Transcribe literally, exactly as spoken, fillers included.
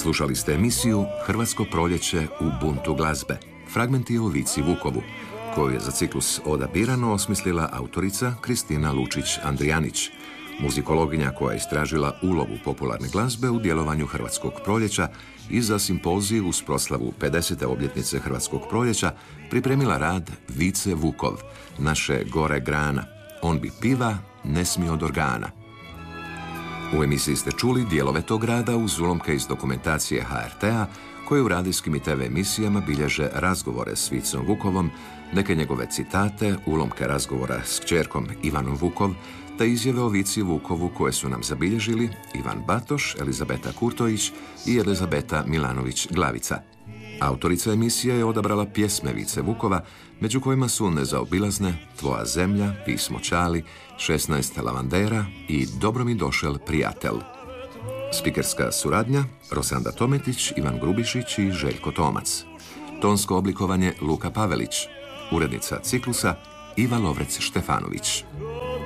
Slušali ste emisiju Hrvatsko proljeće u buntu glazbe. Fragmenti o Vici Vukovu, koju je za ciklus Oda Birano osmislila autorica Kristina Lučić-Andrijanić, muzikologinja koja je istražila ulogu popularne glazbe u djelovanju Hrvatskog proljeća i za simpozij uz proslavu pedesete obljetnice Hrvatskog proljeća pripremila rad Vice Vukov, naše gore grana. On bi piva, ne smije od organa. U emisiji ste čuli dijelove tog rada uz ulomke iz dokumentacije H R T-a koje u radijskim i te ve emisijama bilježe razgovore s Vicom Vukovom, neke njegove citate, ulomke razgovora s kćerkom Ivanom Vukov, te izjave o Vici Vukovu koje su nam zabilježili Ivan Batoš, Elizabeta Kurtović i Elizabeta Milanović-Glavica. Autorica emisije je odabrala pjesme Vice Vukova, među kojima su Nezaobilazne, Tvoja zemlja, Pismo Čali, šesnaest lavandera i Dobro mi došel prijatel. Spikerska suradnja Rosanda Tometić, Ivan Grubišić i Željko Tomac. Tonsko oblikovanje Luka Pavelić. Urednica ciklusa Iva Lovrec Štefanović.